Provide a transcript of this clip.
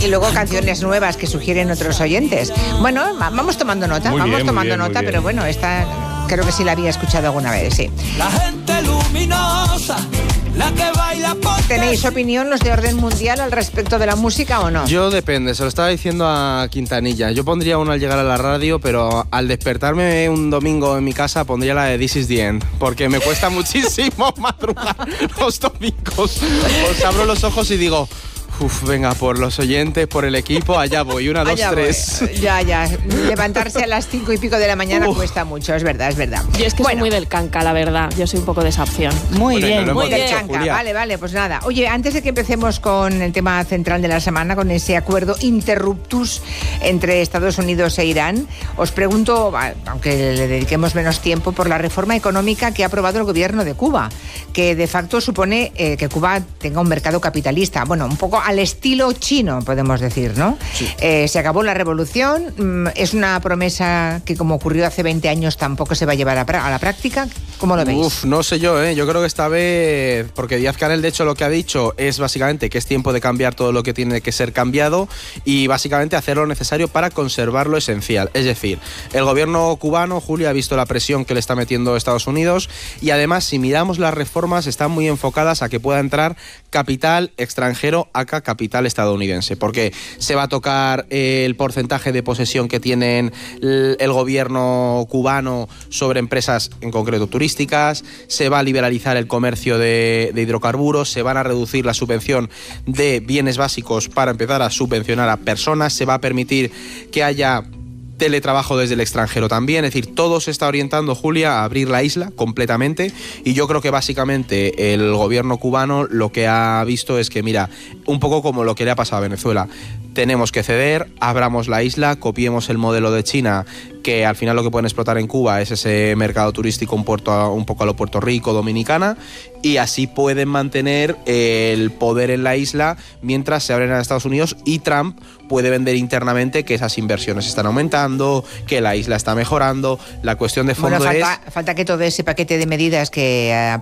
Y luego canciones nuevas que sugieren otros oyentes. Bueno, vamos tomando nota, pero bueno, esta creo que sí la había escuchado alguna vez, sí. La gente luminosa, la que baila por... ¿Tenéis opinión los de orden mundial al respecto de la música o no? Yo depende, se lo estaba diciendo a Quintanilla. Yo pondría una al llegar a la radio, pero al despertarme un domingo en mi casa pondría la de This Is The End, porque me cuesta muchísimo madrugar los domingos. Os abro los ojos y digo... venga, por los oyentes, por el equipo, allá voy, 1, 2, 3. Ya, levantarse a las 5 y pico de la mañana cuesta mucho, es verdad. Yo es que soy muy del canca, la verdad, yo soy un poco de esa opción. Muy bien, muy del canca, vale, pues nada. Oye, antes de que empecemos con el tema central de la semana, con ese acuerdo interruptus entre Estados Unidos e Irán, os pregunto, aunque le dediquemos menos tiempo, por la reforma económica que ha aprobado el gobierno de Cuba, que de facto supone que Cuba tenga un mercado capitalista, bueno, un poco al estilo chino, podemos decir, ¿no? Sí. Se acabó la revolución, es una promesa que, como ocurrió hace 20 años, tampoco se va a llevar a la práctica. ¿Cómo lo veis? No sé yo, yo creo que esta vez, porque Díaz-Canel de hecho lo que ha dicho es básicamente que es tiempo de cambiar todo lo que tiene que ser cambiado y básicamente hacer lo necesario para conservar lo esencial. Es decir, el gobierno cubano, Julia, ha visto la presión que le está metiendo Estados Unidos y además, si miramos las reformas, están muy enfocadas a que pueda entrar capital extranjero, acá capital estadounidense, porque se va a tocar el porcentaje de posesión que tienen el gobierno cubano sobre empresas en concreto turísticas, se va a liberalizar el comercio de hidrocarburos, se van a reducir la subvención de bienes básicos para empezar a subvencionar a personas, se va a permitir que haya teletrabajo desde el extranjero también, es decir, todo se está orientando, Julia, a abrir la isla completamente y yo creo que básicamente el gobierno cubano lo que ha visto es que, mira, un poco como lo que le ha pasado a Venezuela, tenemos que ceder, abramos la isla, copiemos el modelo de China, que al final lo que pueden explotar en Cuba es ese mercado turístico un poco a lo Puerto Rico, Dominicana, y así pueden mantener el poder en la isla mientras se abren a Estados Unidos y Trump puede vender internamente que esas inversiones están aumentando, que la isla está mejorando. La cuestión de fondo falta que todo ese paquete de medidas que